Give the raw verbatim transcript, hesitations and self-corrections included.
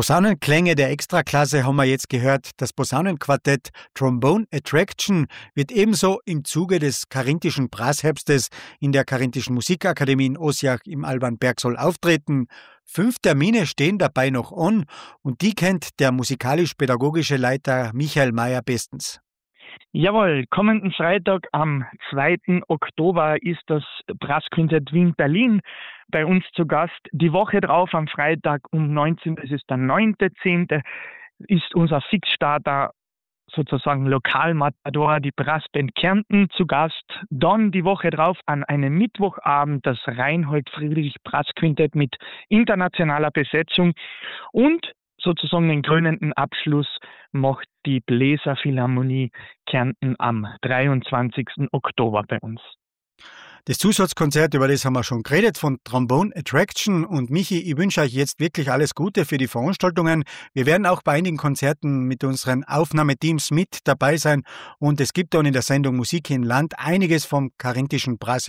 Posaunenklänge der Extraklasse haben wir jetzt gehört. Das Posaunenquartett Trombone Attraction wird ebenso im Zuge des Karinthischen Brassherbstes in der Karinthischen Musikakademie in Osjach im Alban Bergsoll auftreten. Fünf Termine stehen dabei noch an und die kennt der musikalisch-pädagogische Leiter Michael Mayer bestens. Jawohl, kommenden Freitag am zweiten Oktober ist das Brassquintett Wien Berlin bei uns zu Gast. Die Woche drauf am Freitag um neunzehn, das ist der neunte zehnte, ist unser Fixstarter sozusagen Lokalmatador, die Brassband Kärnten zu Gast. Dann die Woche drauf an einem Mittwochabend das Reinhold Friedrich Brassquintett mit internationaler Besetzung und sozusagen den krönenden Abschluss macht die Bläserphilharmonie Kärnten am dreiundzwanzigsten Oktober bei uns. Das Zusatzkonzert, über das haben wir schon geredet, von Trombone Attraction. Und Michi, ich wünsche euch jetzt wirklich alles Gute für die Veranstaltungen. Wir werden auch bei einigen Konzerten mit unseren Aufnahmeteams mit dabei sein. Und es gibt dann in der Sendung Musik in Land einiges vom Karinthischen Brass